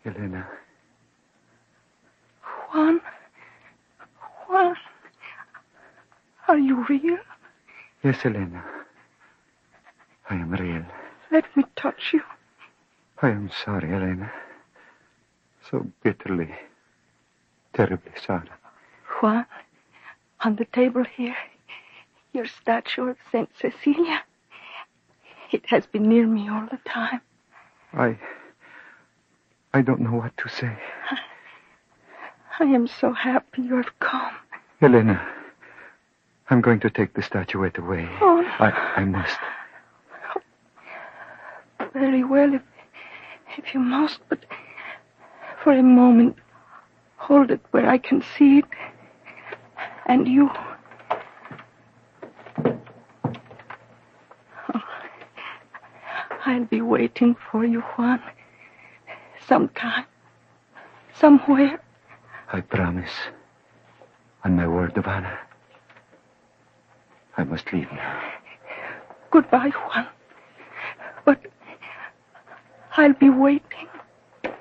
Elena. Juan. Juan. Are you real? Yes, Elena. I am real. Let me touch you. I am sorry, Elena. So bitterly, terribly sorry. Juan, on the table here, your statue of St. Cecilia. It has been near me all the time. I don't know what to say. I am so happy you have come. Elena, I'm going to take the statuette away. Oh, no. I must. Very well, if you must, but for a moment, hold it where I can see it. And you. Oh, I'll be waiting for you, Juan. Sometime. Somewhere. I promise. On my word of honor. I must leave now. Goodbye, Juan. But I'll be waiting.